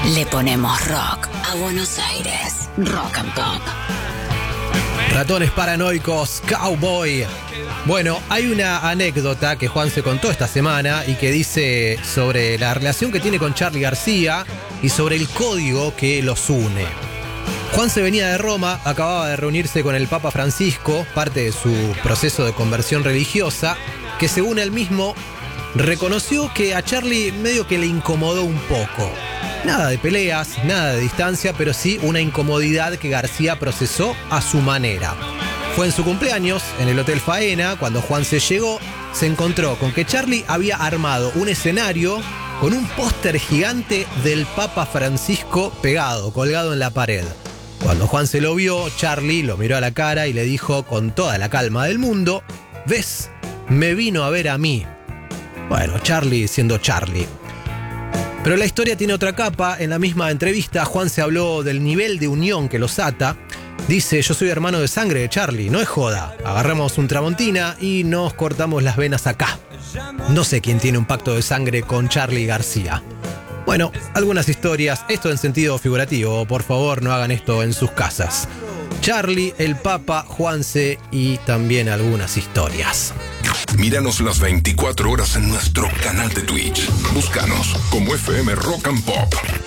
Le ponemos rock a Buenos Aires. Rock and Pop. Ratones paranoicos, Cowboy. Bueno, hay una anécdota que Juan se contó esta semana y que dice sobre la relación que tiene con Charly García y sobre el código que los une. Juan se venía de Roma, acababa de reunirse con el Papa Francisco, parte de su proceso de conversión religiosa, que según él mismo reconoció que a Charly medio que le incomodó un poco. Nada de peleas, nada de distancia, pero sí una incomodidad que García procesó a su manera. Fue en su cumpleaños, en el Hotel Faena, cuando Juan se llegó, se encontró con que Charly había armado un escenario con un póster gigante del Papa Francisco pegado, colgado en la pared. Cuando Juan se lo vio, Charly lo miró a la cara y le dijo con toda la calma del mundo: ¿ves? Me vino a ver a mí. Bueno, Charly siendo Charly. Pero la historia tiene otra capa. En la misma entrevista, Juan se habló del nivel de unión que los ata. Dice: yo soy hermano de sangre de Charly, no es joda. Agarramos un Tramontina y nos cortamos las venas acá. No sé quién tiene un pacto de sangre con Charly García. Bueno, algunas historias, esto en sentido figurativo, por favor no hagan esto en sus casas. Charly, el Papa, Juanse y también algunas historias. Míranos las 24 horas en nuestro canal de Twitch. Búscanos como FM Rock and Pop.